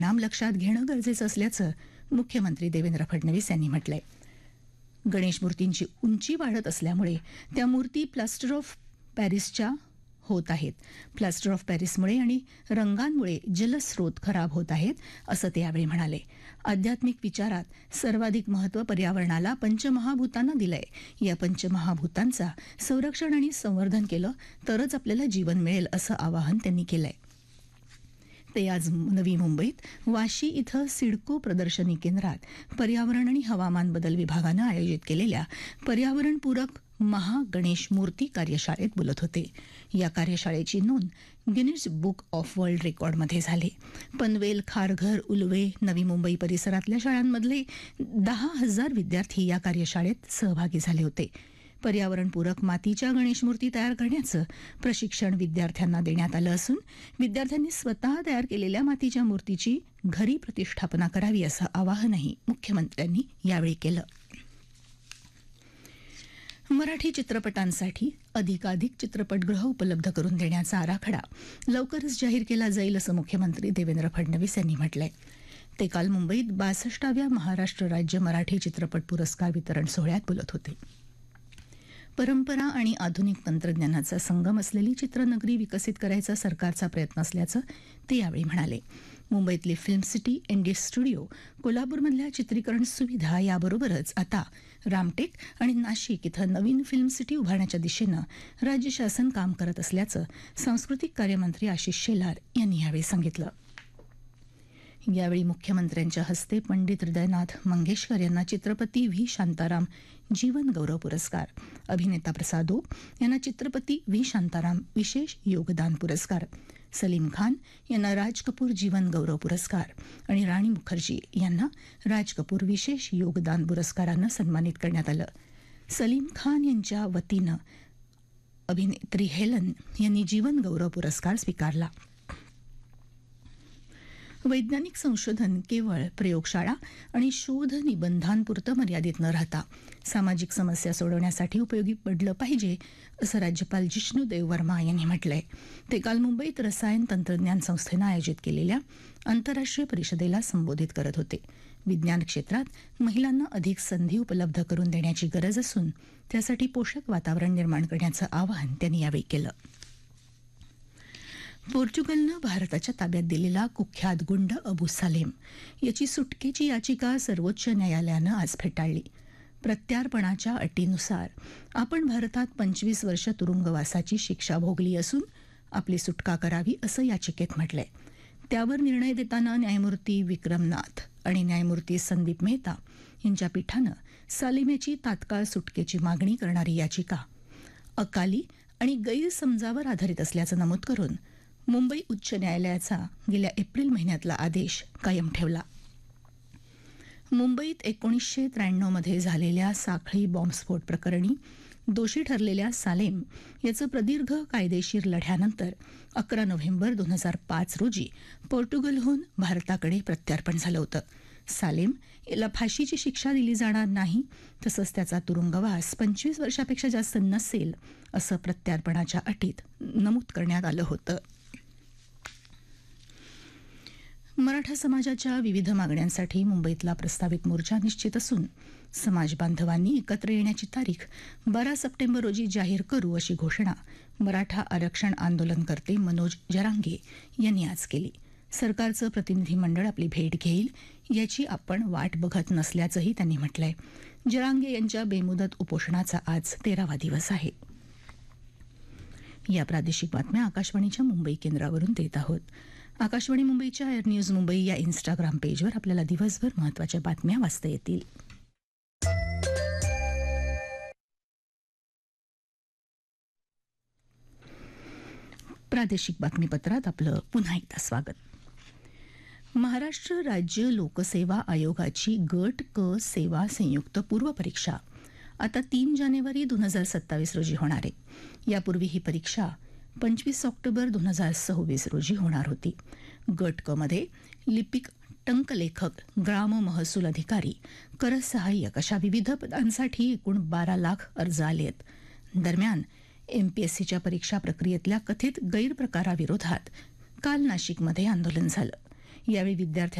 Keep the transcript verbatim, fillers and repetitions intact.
नाम लक्षात घेणं गरजेचं असल्याचं मुख्यमंत्री देवेंद्र फडणवीस यांनी म्हटलंय. गणेश मूर्तींची उंची वाढत असल्यामुळे त्या मूर्ती प्लास्टर ऑफ पॅरिसच्या होत आहेत. प्लास्टर ऑफ पॅरिसमुळे आणि रंगांमुळे जलस्रोत खराब होत आहेत असं ते यावेळी म्हणाले. आध्यात्मिक विचारात सर्वाधिक महत्त्व पर्यावरणाला पंचमहाभूतांना दिलंय. या पंचमहाभूतांचा संरक्षण आणि संवर्धन केलं तरच आपल्याला जीवन मिळेल असं आवाहन त्यांनी केलंय. ते आज नवी मुंबईत वाशी इथं सिडको प्रदर्शनी केंद्रात पर्यावरण आणि हवामान बदल विभागानं आयोजित केलेल्या पर्यावरणपूरक महागणेश मूर्ती कार्यशाळेत बोलत होते. या कार्यशाळेची नोंद गिनीज बुक ऑफ वर्ल्ड रेकॉर्डमध्ये झाली. पनवेल, खारघर, उलवे, नवी मुंबई परिसरातल्या शाळांमधले दहा हजार विद्यार्थी या कार्यशाळेत सहभागी झाले होते. पर्यावरणपूरक मातीच्या गणेश मूर्ती तयार करण्याचं प्रशिक्षण विद्यार्थ्यांना देण्यात आलं असून विद्यार्थ्यांनी स्वतः तयार केलेल्या मातीच्या मूर्तीची घरी प्रतिष्ठापना करावी असं आवाहनही मुख्यमंत्र्यांनी यावेळी केलं. मराठी चित्रपटांसाठी अधिकाधिक चित्रपटगृह उपलब्ध करून देण्याचा आराखडा लवकरच जाहीर केला जाईल असं मुख्यमंत्री देवेंद्र फडणवीस यांनी म्हटलंय. ते काल मुंबईत बासष्टाव्या महाराष्ट्र राज्य मराठी चित्रपट पुरस्कार वितरण सोहळ्यात बोलत होते. परंपरा आणि आधुनिक तंत्रज्ञानाचा संगम असलेली चित्रनगरी विकसित करायचा सरकारचा प्रयत्न असल्याचं ते यावेळी म्हणाले. मुंबईतली फिल्म सिटी, एनडी स्टुडिओ, कोल्हापूरमधल्या चित्रीकरण सुविधा याबरोबरच आता रामटेक आणि नाशिक इथं नवीन फिल्म सिटी उभारण्याच्या दिशेनं राज्य शासन काम करत असल्याचं सांस्कृतिक कार्यमंत्री आशिष शेलार यांनी यावेळी सांगितलं. यावेळी मुख्यमंत्र्यांच्या हस्ते पंडित हृदयनाथ मंगेशकर यांना चित्रपती व्ही शांताराम जीवन गौरव पुरस्कार, अभिनेता प्रसाद ओक यांना चित्रपती व्ही शांताराम विशेष योगदान पुरस्कार, सलीम खान यांना राज कपूर जीवन गौरव पुरस्कार आणि राणी मुखर्जी यांना राज कपूर विशेष योगदान पुरस्कारानं सन्मानित करण्यात आलं. सलीम खान यांच्या वतीनं अभिनेत्री हेलन यांनी जीवन गौरव पुरस्कार स्वीकारला. वैज्ञानिक संशोधन केवळ प्रयोगशाळा आणि शोध निबंधांपुरतं मर्यादित न राहता सामाजिक समस्या सोडवण्यासाठी उपयोगी पडलं पाहिजे असं राज्यपाल जिष्णुदेव वर्मा यांनी म्हटलंय. ते काल मुंबईत रसायन तंत्रज्ञान संस्थेनं आयोजित केलेल्या आंतरराष्ट्रीय परिषदेला संबोधित करत होते. विज्ञान क्षेत्रात महिलांना अधिक संधी उपलब्ध करून देण्याची गरज असून त्यासाठी पोषक वातावरण निर्माण करण्याचं आवाहन त्यांनी यावेळी केलं. पोर्तुगलनं भारताच्या ताब्यात दिलेला कुख्यात गुंड अबू सालेम याची सुटकेची याचिका सर्वोच्च न्यायालयानं आज फेटाळली. प्रत्यार्पणाच्या अटीनुसार आपण भारतात पंचवीस वर्ष तुरुंगवासाची शिक्षा भोगली असून आपली सुटका करावी असं याचिकेत म्हटलंय. त्यावर निर्णय देताना न्यायमूर्ती विक्रमनाथ आणि न्यायमूर्ती संदीप मेहता यांच्या पीठानं सालेम याची तात्काळ सुटकेची मागणी करणारी याचिका अकाली आणि गैरसमजावर आधारित असल्याचं नमूद करून मुंबई उच्च न्यायालयाचा गेल्या एप्रिल महिन्यातला आदेश कायम ठेवला. मुंबईत एकोणीसशे त्र्याण्णवमध्ये झालेल्या साखळी बॉम्बस्फोट प्रकरणी दोषी ठरलेल्या सालेम याचं प्रदीर्घ कायदेशीर लढ्यानंतर अकरा नोव्हेंबर दोन हजार पाच रोजी पोर्तुगलहून भारताकडे प्रत्यार्पण झालं होतं. सालेम याला फाशीची शिक्षा दिली जाणार नाही तसंच त्याचा तुरुंगवास पंचवीस वर्षापेक्षा जास्त नसेल असं प्रत्यार्पणाच्या अटीत नमूद करण्यात आलं होतं. मराठा समाजाच्या विविध मागण्यांसाठी मुंबईतला प्रस्तावित मोर्चा निश्चित असून समाज बांधवांनी एकत्र येण्याची तारीख बारा सप्टेंबर रोजी जाहीर करू अशी घोषणा मराठा आरक्षण आंदोलनकर्ते मनोज जरांगे यांनी आज केली. सरकारचं प्रतिनिधी मंडळ आपली भेट घेईल याची आपण वाट बघत नसल्याचंही त्यांनी म्हटलंय. जरांगे यांच्या बेमुदत उपोषणाचा आज तेरावा दिवस आहे. या प्रादेशिक बातम्या आकाशवाणीच्या मुंबई केंद्रावरून देत आहोत. आकाशवाणी मुंबईच्या एअर न्यूज मुंबई या इन्स्टाग्राम पेजवर आपल्याला दिवसभर महत्त्वाच्या बातम्या वाचता येतील. प्रादेशिक बातमीपत्रात आपलं पुन्हा एकदा स्वागत. महाराष्ट्र राज्य लोकसेवा आयोगाची गट क सेवा संयुक्त पूर्व परीक्षा आता तीन जानेवारी दोन हजार सत्तावीस रोजी होणार आहे. यापूर्वी ही परीक्षा पंचवीस ऑक्टोबर दोन हजार सव्वीस रोजी होणार होती. गट क मध्ये लिपिक, टंकलेखक, ग्राम महसूल अधिकारी, कर सहाय्यक अशा विविध पदांसाठी एकूण बारा लाख अर्ज आले आहेत. दरम्यान एमपीएससीच्या परीक्षा प्रक्रियेतल्या कथित गैरप्रकाराविरोधात काल नाशिकमध्ये आंदोलन झालं. यावेळी विद्यार्थ्यांना